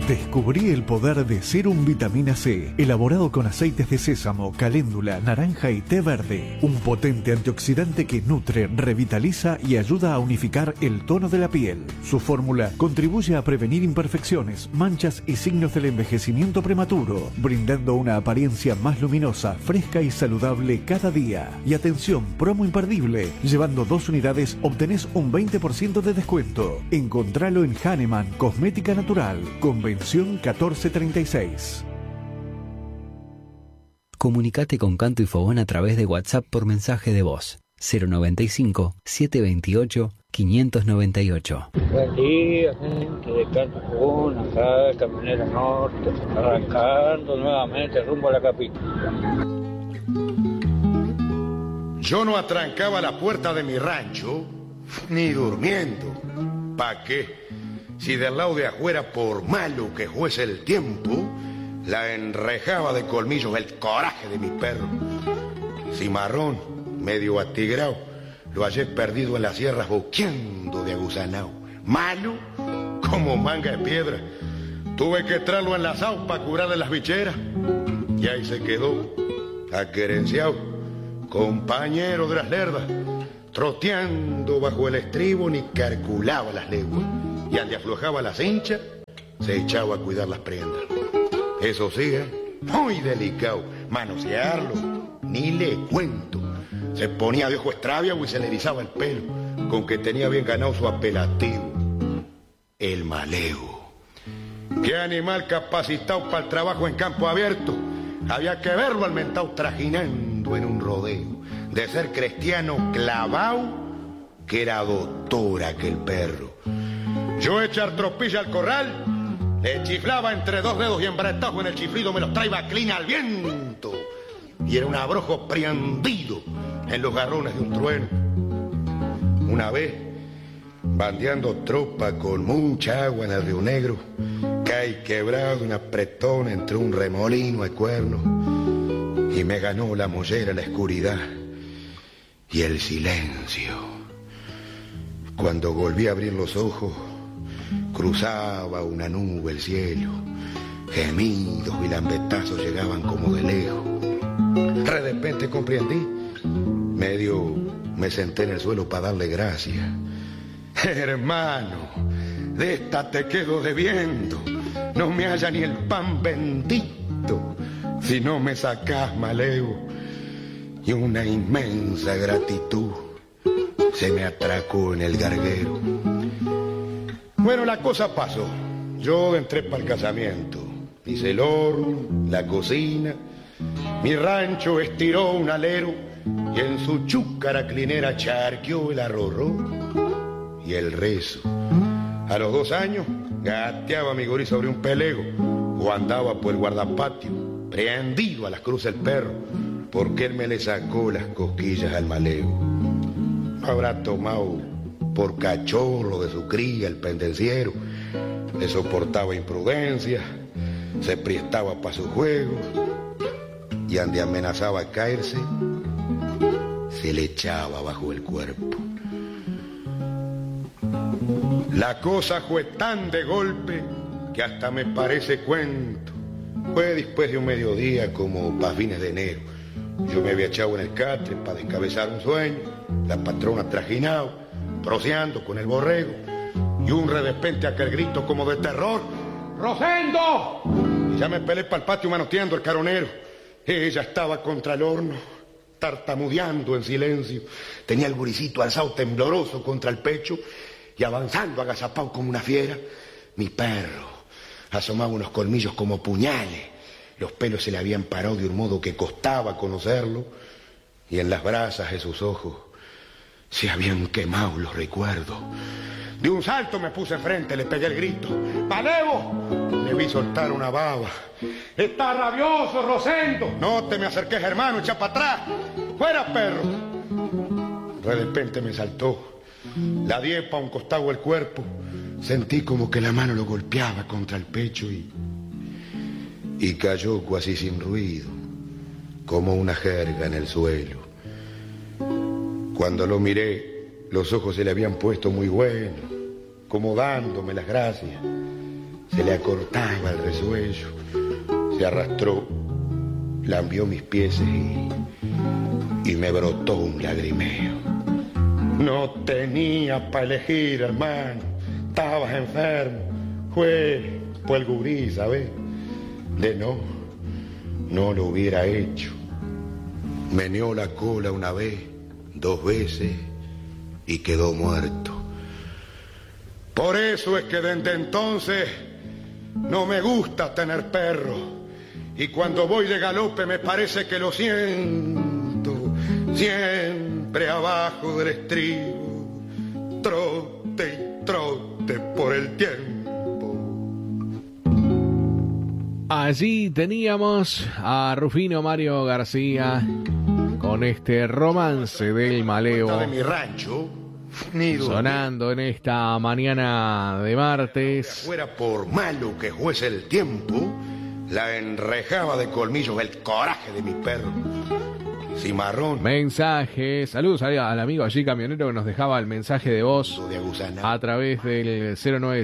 Descubrí el poder de Serum Vitamina C, elaborado con aceites de sésamo, caléndula, naranja y té verde. Un potente antioxidante que nutre, revitaliza y ayuda a unificar el tono de la piel. Su fórmula contribuye a prevenir imperfecciones, manchas y signos del envejecimiento prematuro, brindando una apariencia más luminosa, fresca y saludable cada día. Y atención, promo imperdible. Llevando 2 unidades obtenés un 20% de descuento. Encontralo en Hahnemann Cosmética Natural. Convención 1436. Comunicate con Canto y Fogón a través de WhatsApp por mensaje de voz 095-728-598. Buen día, gente de Canto y Fogón, acá Camionera Norte, arrancando nuevamente rumbo a la capital. Yo no atrancaba la puerta de mi rancho ni durmiendo. ¿Pa' qué? Si del lado de afuera, por malo que fuese el tiempo, la enrejaba de colmillos el coraje de mi perro. Cimarrón, medio atigrao, lo hallé perdido en las sierras boqueando de agusanao. Malo como manga de piedra. Tuve que traerlo enlazado para curarle las bicheras. Y ahí se quedó, aquerenciado, compañero de las lerdas, troteando bajo el estribo, ni calculaba las leguas. Y donde aflojaba la cincha, se echaba a cuidar las prendas. Eso sí, muy delicado, manosearlo, ni le cuento. Se ponía de ojo extraviado y se le erizaba el pelo, con que tenía bien ganado su apelativo, el maleo. Qué animal capacitado para el trabajo en campo abierto. Había que verlo al mentao trajinando en un rodeo. De ser cristiano clavao, que era doctor aquel perro. Yo echar tropilla al corral, le chiflaba entre 2 dedos y embretajo en el chiflido me los traía clina al viento. Y era un abrojo prendido en los garrones de un trueno. Una vez, bandeando tropa con mucha agua en el Río Negro, caí quebrado un apretón entre un remolino de cuernos y me ganó la mollera, la oscuridad y el silencio. Cuando volví a abrir los ojos, cruzaba una nube el cielo. Gemidos y lambetazos llegaban como de lejos. De repente comprendí. Medio me senté en el suelo para darle gracias. Hermano, de esta te quedo debiendo. No me halla ni el pan bendito si no me sacás, maleo. Y una inmensa gratitud se me atracó en el garguero. Bueno, la cosa pasó. Yo entré para el casamiento. Hice el horno, la cocina. Mi rancho estiró un alero y en su chúcara clinera charqueó el arrorró y el rezo. A los 2 años gateaba mi gurí sobre un pelego o andaba por el guardapatio prendido a las cruces el perro porque él me le sacó las cosquillas al maleo. No habrá tomado por cachorro de su cría el pendenciero, le soportaba imprudencia, se prestaba para sus juegos y ande amenazaba caerse, se le echaba bajo el cuerpo. La cosa fue tan de golpe que hasta me parece cuento. Fue después de un mediodía como para fines de enero. Yo me había echado en el catre para descabezar un sueño, la patrona trajinado, proseando con el borrego, y un repente aquel grito como de terror: ¡Rosendo! Y ya me pelé para el patio manoteando el caronero. Ella estaba contra el horno, tartamudeando en silencio. Tenía el guricito alzado tembloroso contra el pecho y avanzando agazapado como una fiera. Mi perro asomaba unos colmillos como puñales. Los pelos se le habían parado de un modo que costaba conocerlo, y en las brasas de sus ojos se habían quemado los recuerdos. De un salto me puse enfrente, le pegué el grito: ¡Malevo! Le vi soltar una baba. ¡Está rabioso, Rosendo! No te me acerques, hermano, echa para atrás. ¡Fuera, perro! De repente me saltó la diepa a un costado del cuerpo. Sentí como que la mano lo golpeaba contra el pecho y cayó casi sin ruido, como una jerga en el suelo. Cuando lo miré, los ojos se le habían puesto muy buenos, como dándome las gracias. se le acortaba el resuello. Se arrastró, lambió mis pies y me brotó un lagrimeo. No tenía para elegir, hermano, estabas enfermo. Fue el gurí, ¿sabes? De no lo hubiera hecho. Meneó la cola una vez, 2 veces y quedó muerto. Por eso es que desde entonces no me gusta tener perro. Y cuando voy de galope me parece que lo siento siempre abajo del estribo. Trote y trote por el tiempo. Allí teníamos a Rufino Mario García con este romance del maleo De mi rancho, sonando en esta mañana de martes. Fuera por malo que fuese el tiempo, la enrejaba de colmillos el coraje de mi perro. Cimarrón. Mensaje, saludos al amigo allí camionero que nos dejaba el mensaje de voz a través del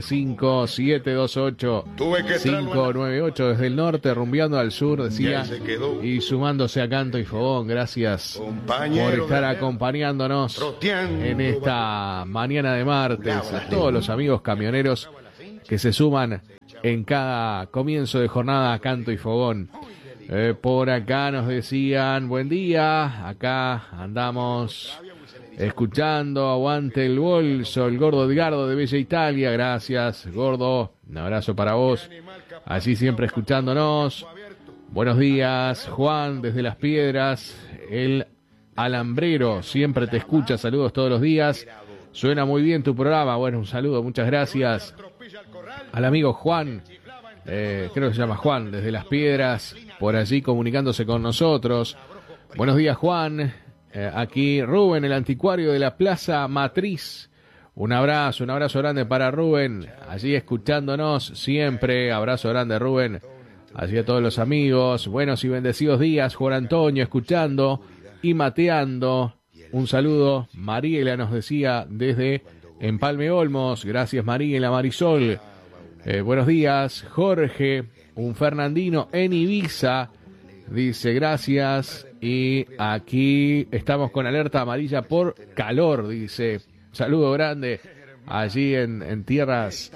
095-728-598 desde el norte, rumbeando al sur, decía, y sumándose a Canto y Fogón. Gracias por estar acompañándonos en esta mañana de martes, a todos los amigos camioneros que se suman en cada comienzo de jornada a Canto y Fogón. Por acá nos decían, buen día, acá andamos escuchando, aguante el bolso, el gordo Edgardo de Bella Italia, gracias, gordo, un abrazo para vos, allí siempre escuchándonos. Buenos días, Juan, desde Las Piedras, el alambrero, siempre te escucha, saludos todos los días, suena muy bien tu programa, bueno, un saludo, muchas gracias al amigo Juan, creo que se llama Juan, desde Las Piedras, por allí comunicándose con nosotros. Buenos días, Juan. Aquí Rubén, el anticuario de la Plaza Matriz. Un abrazo grande para Rubén, allí escuchándonos siempre. Abrazo grande, Rubén. Allí a todos los amigos. Buenos y bendecidos días, Juan Antonio, escuchando y mateando. Un saludo. Mariela nos decía desde Empalme Olmos. Gracias, Mariela, Marisol. Buenos días, Jorge, un fernandino en Ibiza, dice gracias, y aquí estamos con alerta amarilla por calor, dice, saludo grande, allí en tierras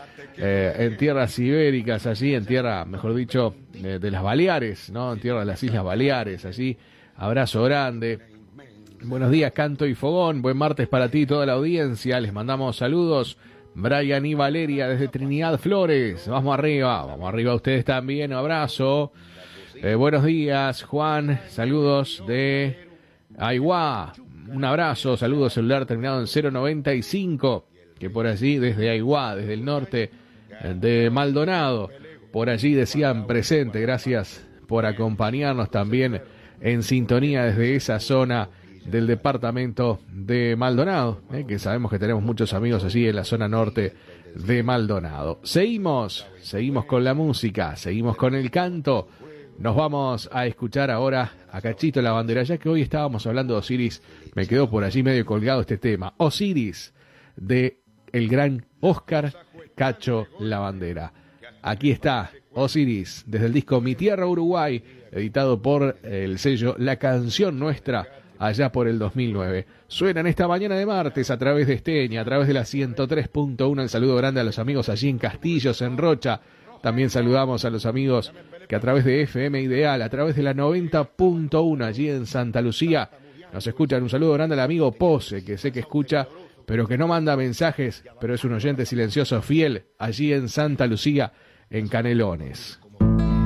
ibéricas, allí en tierra, mejor dicho, de las Baleares, ¿no? En tierra de las Islas Baleares, allí, abrazo grande. Buenos días, Canto y Fogón, buen martes para ti y toda la audiencia, les mandamos saludos. Brian y Valeria desde Trinidad Flores, vamos arriba ustedes también, un abrazo. Buenos días, Juan, saludos de Aiguá, un abrazo, saludos celular terminado en 095, que por allí desde Aiguá, desde el norte de Maldonado, por allí decían presente, gracias por acompañarnos también en sintonía desde esa zona del departamento de Maldonado, que sabemos que tenemos muchos amigos allí en la zona norte de Maldonado. Seguimos con la música, seguimos con el canto. Nos vamos a escuchar ahora a Cachito Lavandera, ya que hoy estábamos hablando de Osiris, me quedó por allí medio colgado este tema. Osiris, de el gran Oscar Cacho Lavandera. Aquí está Osiris, desde el disco Mi Tierra Uruguay, editado por el sello La Canción Nuestra, allá por el 2009. Suenan esta mañana de martes a través de Esteña, a través de la 103.1. El saludo grande a los amigos allí en Castillos, en Rocha. También saludamos a los amigos que a través de FM Ideal, a través de la 90.1 allí en Santa Lucía, nos escuchan. Un saludo grande al amigo Pose, que sé que escucha, pero que no manda mensajes, pero es un oyente silencioso fiel allí en Santa Lucía, en Canelones.